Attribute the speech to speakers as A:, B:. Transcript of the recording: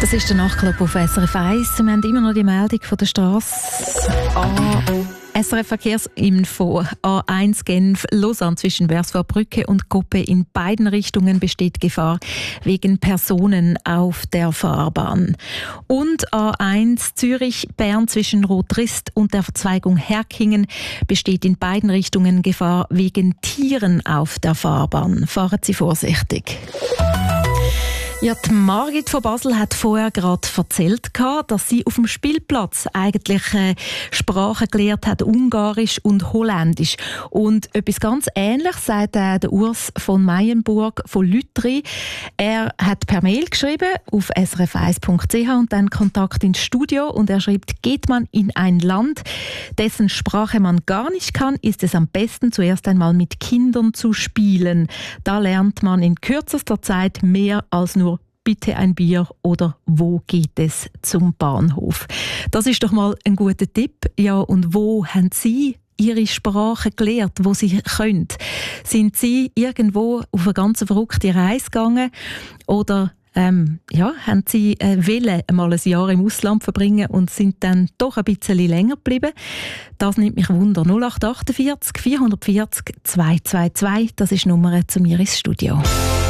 A: Das ist der Nachtclub auf SRF 1. Wir haben immer noch die Meldung von der Strasse. SRF Verkehrsinfo A1 Genf Lausanne zwischen Versvorbrücke und Koppe. In beiden Richtungen besteht Gefahr wegen Personen auf der Fahrbahn. Und A1 Zürich Bern zwischen Rotrist und der Verzweigung Herkingen besteht in beiden Richtungen Gefahr wegen Tieren auf der Fahrbahn. Fahren Sie vorsichtig. Ja, die Margit von Basel hat vorher gerade erzählt, dass sie auf dem Spielplatz eigentlich Sprachen gelernt hat, Ungarisch und Holländisch. Und etwas ganz Ähnliches sagt der Urs von Meyenburg von Lütri. Er hat per Mail geschrieben auf srf1.ch und dann Kontakt ins Studio und er schreibt: Geht man in ein Land, dessen Sprache man gar nicht kann, ist es am besten, zuerst einmal mit Kindern zu spielen. Da lernt man in kürzester Zeit mehr als nur bitte ein Bier oder wo geht es zum Bahnhof. Das ist doch mal ein guter Tipp. Ja, und wo haben Sie Ihre Sprache gelernt, wo Sie können? Sind Sie irgendwo auf eine ganz verrückte Reise gegangen oder haben Sie wollen mal ein Jahr im Ausland verbringen und sind dann doch ein bisschen länger geblieben? Das nimmt mich Wunder. 0848 440 222, das ist die Nummer zu mir ins Studio.